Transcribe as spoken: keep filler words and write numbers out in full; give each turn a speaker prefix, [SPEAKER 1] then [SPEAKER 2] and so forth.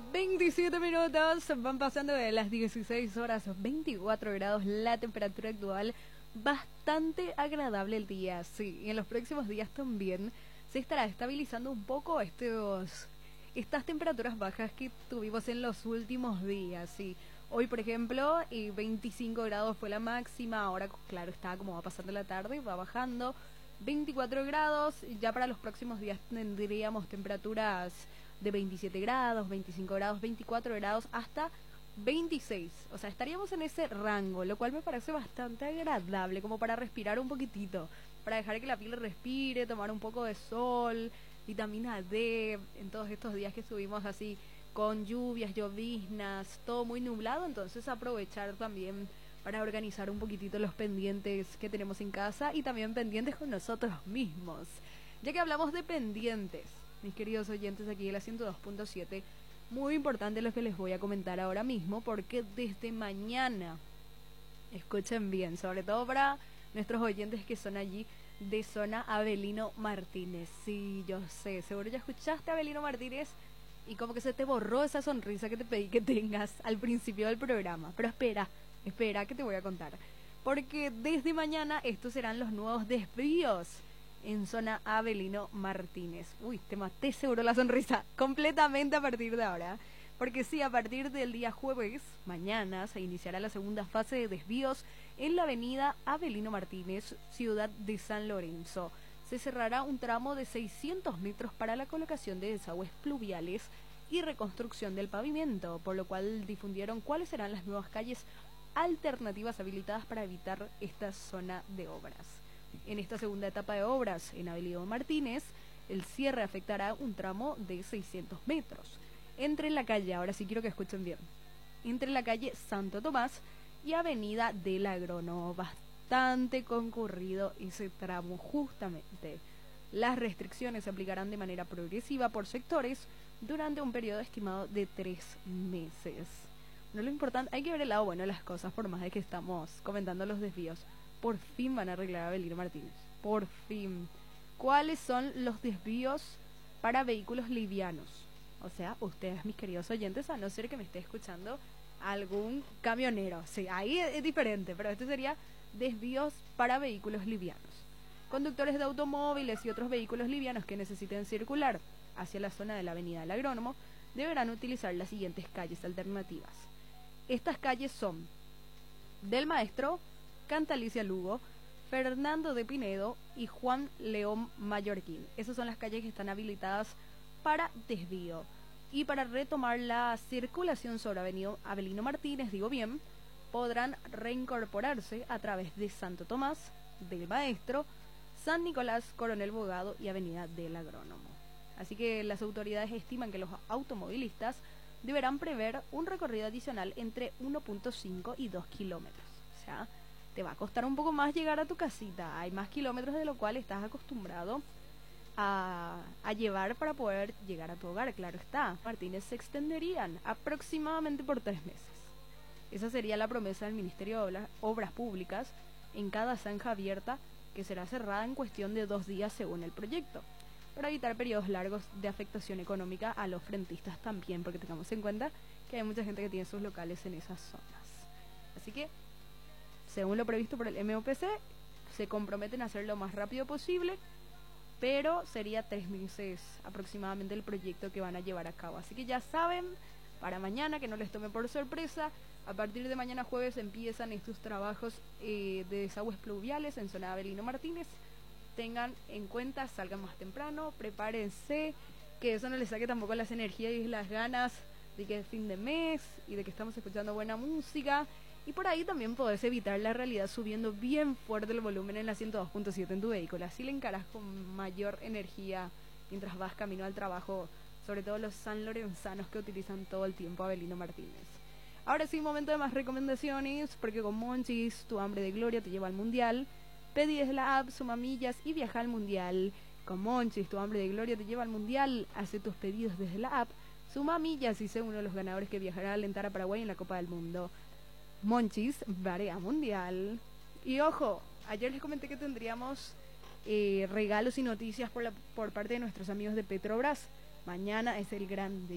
[SPEAKER 1] veintisiete minutos, van pasando de las dieciséis horas, veinticuatro grados la temperatura actual, bastante agradable el día, sí, y en los próximos días también se estará estabilizando un poco estos, estas temperaturas bajas que tuvimos en los últimos días, sí. Hoy, por ejemplo, eh, veinticinco grados fue la máxima, ahora, claro, está como va pasando la tarde, va bajando, veinticuatro grados, ya para los próximos días tendríamos temperaturas de veintisiete grados, veinticinco grados, veinticuatro grados, hasta veintiséis. O sea, estaríamos en ese rango, lo cual me parece bastante agradable, como para respirar un poquitito, para dejar que la piel respire, tomar un poco de sol, vitamina D, en todos estos días que estuvimos así con lluvias, lloviznas, todo muy nublado, entonces aprovechar también para organizar un poquitito los pendientes que tenemos en casa y también pendientes con nosotros mismos. Ya que hablamos de pendientes, mis queridos oyentes aquí de la ciento dos punto siete, muy importante lo que les voy a comentar ahora mismo, porque desde mañana, escuchen bien, sobre todo para nuestros oyentes que son allí de zona Avelino Martínez. Sí, yo sé, seguro ya escuchaste a Avelino Martínez y como que se te borró esa sonrisa que te pedí que tengas al principio del programa. Pero espera, espera que te voy a contar. Porque desde mañana estos serán los nuevos desvíos en zona Avelino Martínez. Uy, te maté seguro la sonrisa completamente a partir de ahora. Porque sí, a partir del día jueves, mañana, se iniciará la segunda fase de desvíos en la avenida Avelino Martínez, ciudad de San Lorenzo. Se cerrará un tramo de seiscientos metros para la colocación de desagües pluviales y reconstrucción del pavimento, por lo cual difundieron cuáles serán las nuevas calles alternativas habilitadas para evitar esta zona de obras. En esta segunda etapa de obras en Avelino Martínez, el cierre afectará un tramo de seiscientos metros entre la calle, ahora sí quiero que escuchen bien, entre la calle Santo Tomás y Avenida del Agrónomo. Bastante concurrido ese tramo justamente. Las restricciones se aplicarán de manera progresiva por sectores durante un periodo estimado de tres meses. No lo importante, hay que ver el lado bueno de las cosas, por más de que estamos comentando los desvíos. Por fin van a arreglar a Avelino Martínez. Por fin. ¿Cuáles son los desvíos para vehículos livianos? O sea, ustedes, mis queridos oyentes, a no ser que me esté escuchando algún camionero. Sí, ahí es, es diferente, pero este sería desvíos para vehículos livianos. Conductores de automóviles y otros vehículos livianos que necesiten circular hacia la zona de la Avenida del Agrónomo deberán utilizar las siguientes calles alternativas. Estas calles son del Maestro, Cantalicia Lugo, Fernando de Pinedo y Juan León Mallorquín. Esas son las calles que están habilitadas para desvío. Y para retomar la circulación sobre Avenida Avelino Martínez, digo bien, podrán reincorporarse a través de Santo Tomás, del Maestro, San Nicolás, Coronel Bogado y Avenida del Agrónomo. Así que las autoridades estiman que los automovilistas deberán prever un recorrido adicional entre uno punto cinco y dos kilómetros. O sea, te va a costar un poco más llegar a tu casita. Hay más kilómetros de lo cual estás acostumbrado a, a llevar para poder llegar a tu hogar, claro está. Martínez se extenderían aproximadamente por tres meses. Esa sería la promesa del Ministerio de Obras, Obras Públicas en cada zanja abierta, que será cerrada en cuestión de dos días según el proyecto, para evitar periodos largos de afectación económica a los frentistas también, porque tengamos en cuenta que hay mucha gente que tiene sus locales en esas zonas. Así que, según lo previsto por el M O P C, se comprometen a hacerlo lo más rápido posible, pero sería tres meses aproximadamente el proyecto que van a llevar a cabo. Así que ya saben, para mañana, que no les tome por sorpresa, a partir de mañana jueves empiezan estos trabajos eh, de desagües pluviales en zona de Avelino Martínez. Tengan en cuenta, salgan más temprano, prepárense, que eso no les saque tampoco las energías y las ganas de que es fin de mes y de que estamos escuchando buena música. Y por ahí también podés evitar la realidad subiendo bien fuerte el volumen en la ciento dos punto siete en tu vehículo. Así le encarás con mayor energía mientras vas camino al trabajo, sobre todo los sanlorenzanos que utilizan todo el tiempo Avelino Martínez. Ahora sí, momento de más recomendaciones, porque con Monchis, tu hambre de gloria te lleva al mundial. Pedí desde la app, suma millas y viaja al mundial. Con Monchis, tu hambre de gloria te lleva al mundial. Hace tus pedidos desde la app, suma millas y sé uno de los ganadores que viajará a alentar a Paraguay en la Copa del Mundo. Monchis, Barea Mundial. Y ojo, ayer les comenté que tendríamos eh, regalos y noticias por, la, por parte de nuestros amigos de Petrobras. Mañana es el gran